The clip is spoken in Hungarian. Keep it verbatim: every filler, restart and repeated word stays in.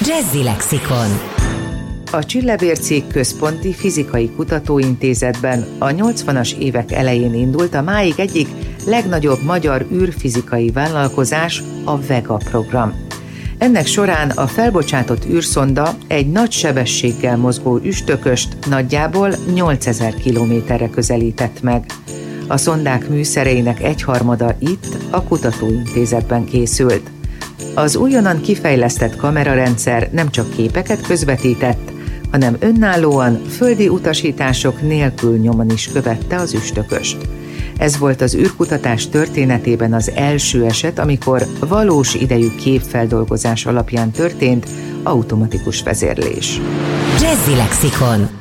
Jazzy Lexikon. A Csillebér-cég központi fizikai kutatóintézetben a nyolcvanas évek elején indult a máig egyik legnagyobb magyar űrfizikai vállalkozás, a Vega program. Ennek során a felbocsátott űrszonda egy nagy sebességgel mozgó üstököst nagyjából nyolcezer kilométerre közelített meg. A szondák műszereinek egyharmada itt, a kutatóintézetben készült. Az újonnan kifejlesztett kamerarendszer nem csak képeket közvetített, hanem önállóan, földi utasítások nélkül nyomon is követte az üstököst. Ez volt az űrkutatás történetében az első eset, amikor valós idejű képfeldolgozás alapján történt automatikus vezérlés. Jazzy Lexikon.